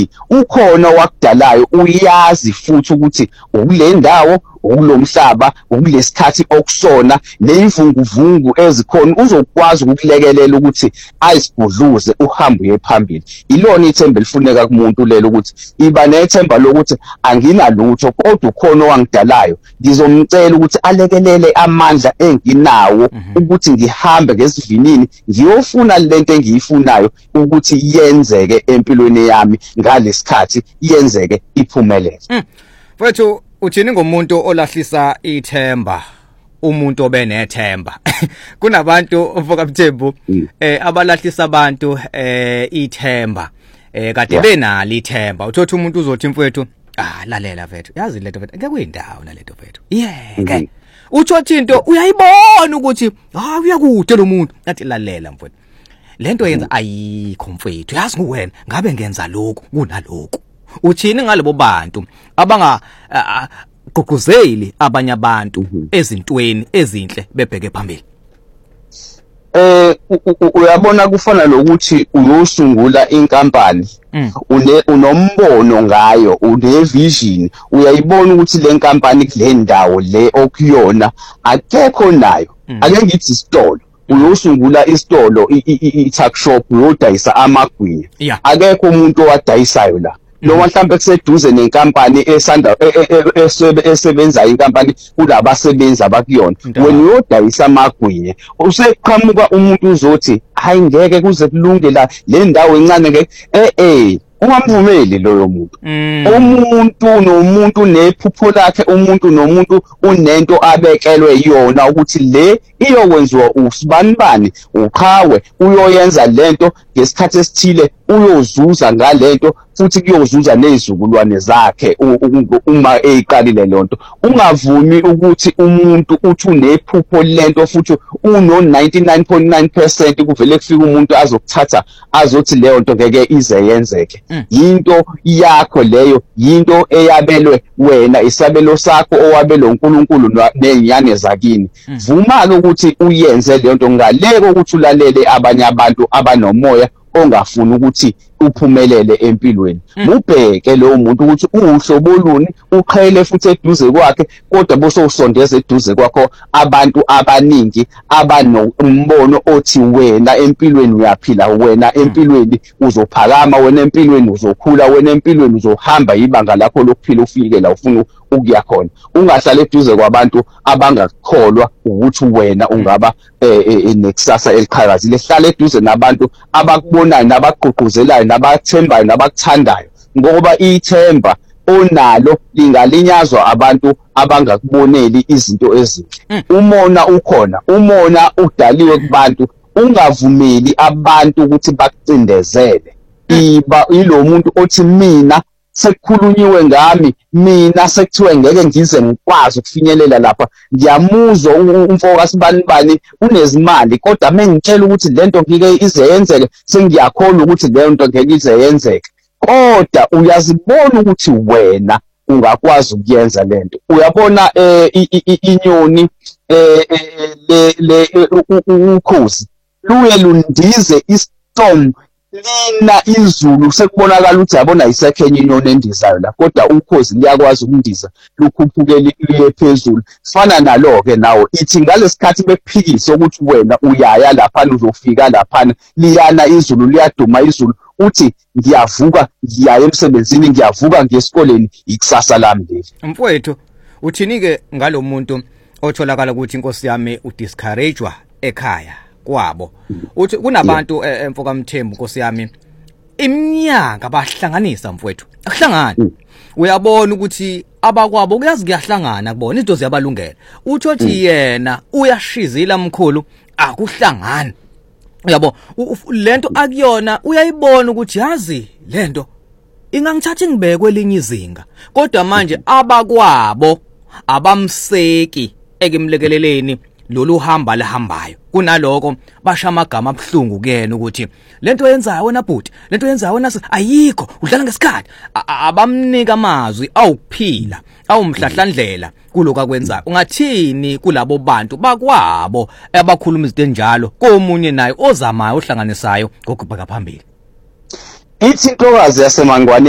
ukuthi ukhona wakudalayo uyazi futhi ukuthi ukule ndawo ukulomhlaba ukulesikhathi okusona nezivunguvungu ezikhona uzokwazi ukulekelela ukuthi ayisibudluze uhambe uye phambili. Ilona ithemba elifuneka kumuntu lelo ukuthi iba nethemba lokuthi anginalutho kodwa ukhona owangidalayo ngizomcela ukuthi alekelele amandla enginawo ukuthi ngihambe ngesivinini ngiyofuna lento engiyifunayo ukuthi yenzeke empilweni yami ngalesikhathi yenzeke iphumelele. Mfowethu uthini ngomuntu olahlisa ithemba umuntu obenethemba kunabantu mfoka Mthembu abalahlisa abantu ithemba kade benalo ithemba uthothi umuntu uzothi mfowethu lalela mfethu yazi lento mfethu ngeke kuyindawo nalento mfethu yeke uthothi into uyayibona ukuthi uyakude lo muntu athi lalela mfowethu lento yenza ayikho mfethu yazi kuwena ngabe ngenza lokhu kunalokhu. Uthini ngalebo bantu abanga gqugquzeli abanye abantu ezintweni ezinhle bebheke phambili? Uyabona kufana lokuthi uyosungula inkampani unombono ngayo unevision uyayibona ukuthi le nkampani kule ndawo le okuyona akekho nayo ake ngithi isitolo uyosungula isitolo i-tuck shop uyodayisa amagwinya akekho umuntu owadayisayo la noma mhlawumbe kuseduze nenkampani esanda esebenza inkampani kulabasebenzi abakuyona wena uyodayisa amagwinya useqhamuka umuntu uzothi hayi ngeke kuze kulunge la le ndawo encane ngeke ungamvumeli loyo muntu. Umuntu nomuntu nephupho lakhe umuntu nomuntu unento abekelwe yona ukuthi le iyokwenziwa usibanibani uqhawe uyoyenza lento ngesikhathi esithile uyozuza ngalento futhi kuyozuza nezizukulwane zakhe uma eyiqalile lonto. Ungavumi ukuthi umuntu uthi unephupho lento futhi uno 99.9% kuvele kufika umuntu azokuthatha azothi leyo nto ngeke ize yenzeke. Yinto yakho leyo yinto eyabelwe wena isabelo sakho owabelwe uNkulunkulu nezinyane zakini. Vuma ukuthi uyenze leyo nto ngaleko ukuthi ulalele abanye abantu abanomoya ongafuni ukuthi uphumelele empilweni. Ubheke lo muntu ukuthi uhlobo luni uqhele futhi eduze kwakhe kodwa bose usondeza eduze kwakho abantu abaningi abanombono othi wena empilweni uyaphila wena empilweni uzophakama wena empilweni uzokhula wena empilweni uzohamba ibanga lakho lokuphila ufike la ufuna ukuya khona. Ungahlala eduze kwabantu abangakholwa ukuthi wena ungaba nekusasa eliqhakazile. Hlala eduze nabantu abakubonayo nabagqugquzelayo nabathembayo nabakuthandayo ngoba ithemba onalo lingalinyazwa abantu abangakuboneli izinto ezinhle. Umona ukhona umona udaliwe kubantu ungavumeli abantu ukuthi bakucindezele. Iba ilo muntu othi mina sekukhulunyiwe ngami mina sekuthiwe ngeke ngize ngikwazi ukufinyelela lapha ngiyamuzwa umfoka sibanibani unezimali kodwa mengitshela ukuthi lento ngike ize yenzeke sengiyakholwa ukuthi leyo nto ngeke ize yenzeke kodwa uyazibona ukuthi wena ungakwazi ukuyenza lento. Uyabona inyoni le ukhozi luye lundize istorm lina izulu sekubonakala ukuthi yabona isekenye inyoni endizayo la kodwa ukhozi liyakwazi ukundiza lukhuphuke liye phezulu. Fana nalo ke nawo ithi ngalesikhathi bephikise ukuthi wena uyaya lapha uzofika lapha liyana izulu liyaduma izulu uthi ngiyavuka ngiyaya emsebenzini ngiyavuka ngesikoleni ikusasa lami leli. Mfowethu uthini ke ngalomuntu otholakala ukuthi inkosi yami udiscouragewa ekhaya kwabo uthi kunabantu emfoka Mthembu Nkosi yami iminyaka bahlanganisa mfowethu akuhlangani uyabona ukuthi abakwabo kuyazi kuyahlangana kubona into ziyabalungela uthi yena uyashizila mkhulu akuhlangani yabo lento akuyona uyayibona ukuthi yazi lento ingangithatha ngibeke kwelinye izinga kodwa manje abakwabo abamseki ekemlekeleleni lolu hamba lahambayo kunaloko basha amagama abhlungu kuyena ukuthi lento yenzayo wena bhuti lento yenzayo wena ayikho udlala ngesikhathi abamnika amazwi awukuphila awumhlahlandlela kuloko akwenzayo. Ungathini kulabo bantu bakwabo abakhuluma izinto enjalo komunye naye ozamayo ohlanganisayo ngokubheka phambili? Ithi intokazi yaseMangwane